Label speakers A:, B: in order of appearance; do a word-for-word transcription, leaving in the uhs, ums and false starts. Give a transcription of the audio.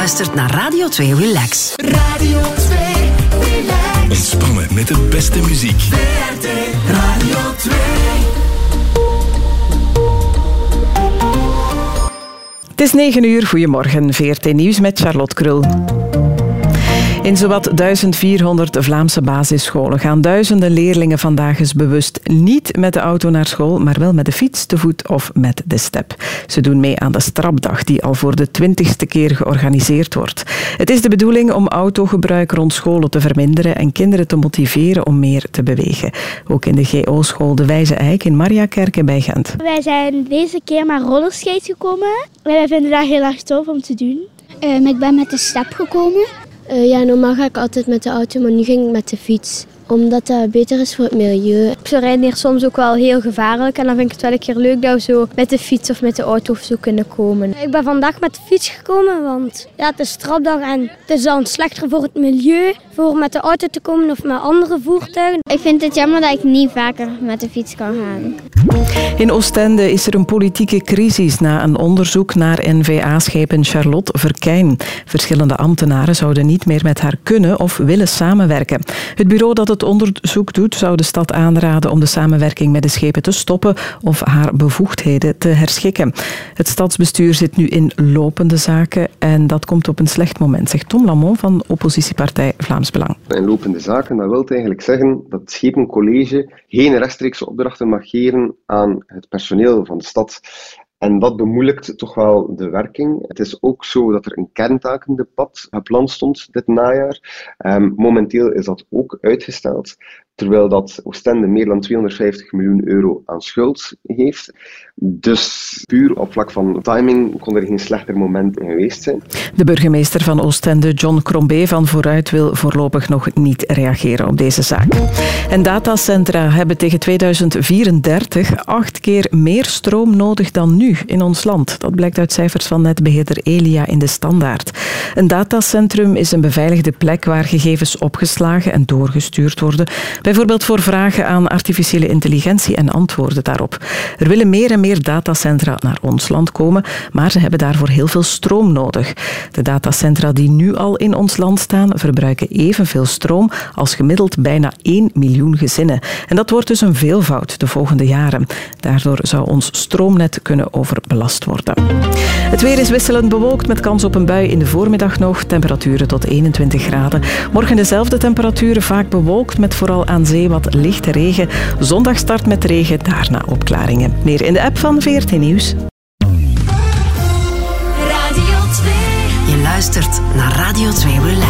A: luistert naar Radio twee Relax.
B: Radio twee Relax.
C: Ontspannen met de beste muziek.
B: V R T Radio twee.
D: Het is negen uur, goedemorgen. V R T Nieuws met Charlotte Krul. In zowat duizend vierhonderd Vlaamse basisscholen gaan duizenden leerlingen vandaag eens bewust niet met de auto naar school, maar wel met de fiets, te voet of met de step. Ze doen mee aan de Strapdag, die al voor de twintigste keer georganiseerd wordt. Het is de bedoeling om autogebruik rond scholen te verminderen en kinderen te motiveren om meer te bewegen. Ook in de G O-school De Wijze Eik in Mariakerken bij Gent.
E: Wij zijn deze keer maar rollerskate gekomen. Wij vinden dat heel erg tof om te doen.
F: Um, ik ben met de step gekomen.
G: Uh, ja, normaal ga ik altijd met de auto, maar nu ging ik met de fiets. Omdat dat beter is voor het milieu.
E: Ze rijden hier soms ook wel heel gevaarlijk. En dan vind ik het wel een keer leuk dat we zo met de fiets of met de auto of zo kunnen komen.
H: Ik ben vandaag met de fiets gekomen, want ja, het is strapdag en het is dan slechter voor het milieu. Voor met de auto te komen of met andere voertuigen.
F: Ik vind het jammer dat ik niet vaker met de fiets kan gaan.
D: In Oostende is er een politieke crisis na een onderzoek naar N V A-schepen Charlotte Verkijn. Verschillende ambtenaren zouden niet meer met haar kunnen of willen samenwerken. Het bureau dat het onderzoek doet zou de stad aanraden om de samenwerking met de schepen te stoppen of haar bevoegdheden te herschikken. Het stadsbestuur zit nu in lopende zaken en dat komt op een slecht moment, zegt Tom Lamont van oppositiepartij Vlaams Belang.
I: In lopende zaken, dat wil eigenlijk zeggen dat het schepencollege geen rechtstreekse opdrachten mag geven aan het personeel van de stad. En dat bemoeilijkt toch wel de werking. Het is ook zo dat er een kerntakendebat gepland stond dit najaar. Um, momenteel is dat ook uitgesteld, terwijl dat Oostende meer dan tweehonderdvijftig miljoen euro aan schuld heeft. Dus puur op vlak van timing kon er geen slechter moment in geweest zijn.
D: De burgemeester van Oostende, John Crombé van Vooruit, wil voorlopig nog niet reageren op deze zaak. En datacentra hebben tegen tweeduizend vierendertig acht keer meer stroom nodig dan nu in ons land. Dat blijkt uit cijfers van netbeheerder Elia in de Standaard. Een datacentrum is een beveiligde plek waar gegevens opgeslagen en doorgestuurd worden. Bijvoorbeeld voor vragen aan artificiële intelligentie en antwoorden daarop. Er willen meer en meer datacentra naar ons land komen, maar ze hebben daarvoor heel veel stroom nodig. De datacentra die nu al in ons land staan, verbruiken evenveel stroom als gemiddeld bijna één miljoen gezinnen. En dat wordt dus een veelvoud de volgende jaren. Daardoor zou ons stroomnet kunnen overbelast worden. Het weer is wisselend bewolkt met kans op een bui in de voormiddag nog. Temperaturen tot eenentwintig graden. Morgen dezelfde temperaturen, vaak bewolkt met vooral aan zee wat lichte regen. Zondag start met regen, daarna opklaringen. Meer in de app van V R T Nieuws.
A: Je luistert naar Radio twee Relax.